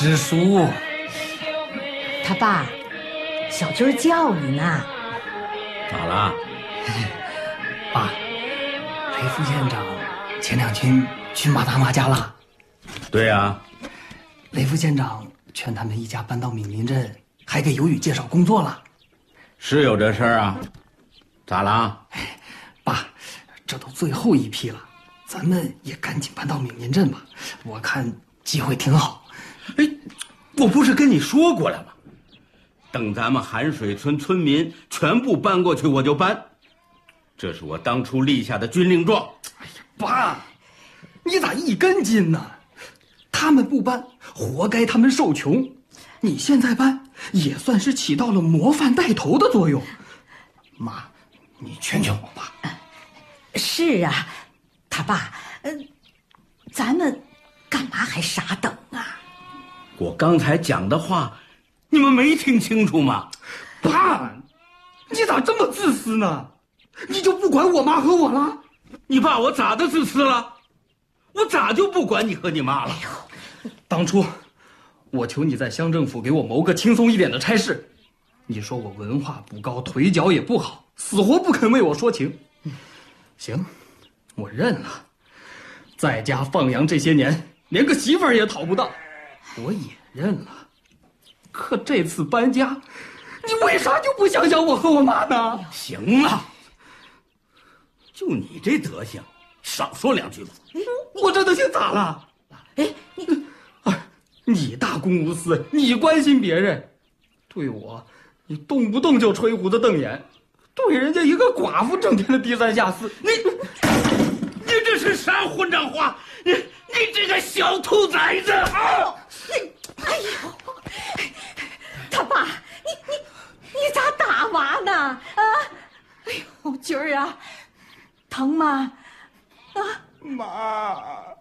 支书， 他爸，小军叫你呢。 咋了？ 爸，雷副县长前2天去马大妈家了。 对呀， 雷副县长劝他们一家搬到闽林镇，还给尤宇介绍工作了。 是有这事儿啊？咋了？ 爸，这都最后一批了，咱们也赶紧搬到闽林镇吧，我看机会挺好。 哎，我不是跟你说过了吗？等咱们寒水村村民全部搬过去，我就搬。这是我当初立下的军令状。 哎呀，爸，你咋一根筋呢？他们不搬，活该他们受穷。你现在搬，也算是起到了模范带头的作用。妈，你劝劝我吧。 是啊，他爸，咱们干嘛还傻等啊？ 我刚才讲的话，你们没听清楚吗？ 爸，你咋这么自私呢？你就不管我妈和我了？ 你爸我咋的自私了？我咋就不管你和你妈了？ 当初我求你在乡政府给我谋个轻松一点的差事，你说我文化不高，腿脚也不好，死活不肯为我说情。行，我认了。在家放羊这些年，连个媳妇儿也讨不到，我也认了。可这次搬家，你为啥就不想想我和我妈呢？ 行了，就你这德行，少说2句吧。 我这德行咋了？ 哎， 你大公无私，你关心别人，对我，你动不动就吹胡子瞪眼，对人家一个寡妇整天的低三下四， 你这是啥混账话？你这个小兔崽子！啊！ 哎呦，他爸，你咋打娃呢？啊！哎呦，军儿啊，疼吗？啊， 妈，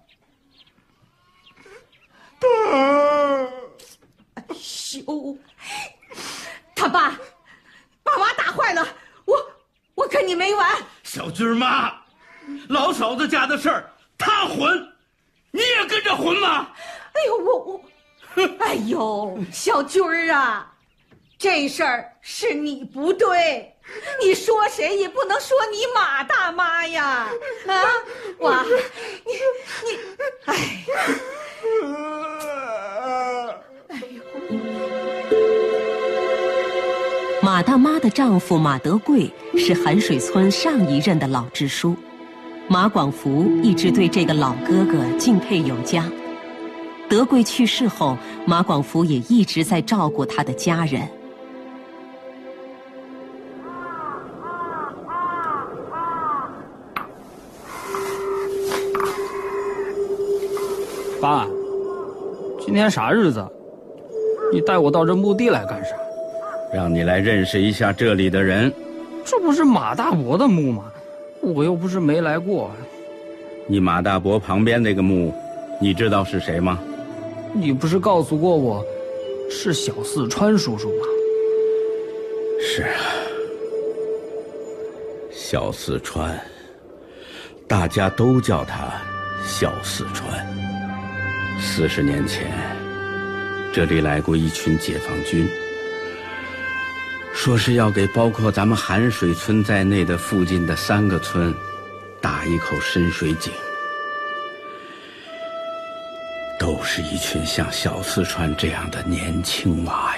羞！他爸，把娃打坏了，我跟你没完！ 小军妈，老嫂子家的事儿，她混，你也跟着混吗？ 哎呦，哎呦，小军儿啊，这事儿是你不对，你说谁也不能说你马大妈呀！啊，娃，你，哎。 马大妈的丈夫马德贵是寒水村上一任的老支书，马广福一直对这个老哥哥敬佩有加。德贵去世后，马广福也一直在照顾他的家人。 爸，今天啥日子？你带我到这墓地来干啥？ 让你来认识一下这里的人。 这不是马大伯的墓吗？我又不是没来过。 你马大伯旁边那个墓，你知道是谁吗？ 你不是告诉过我，是小四川叔叔吗？ 是啊，小四川，大家都叫他小四川。40年前，这里来过一群解放军，说是要给包括咱们寒水村在内的附近的3个村打一口深水井。都是一群像小四川这样的年轻娃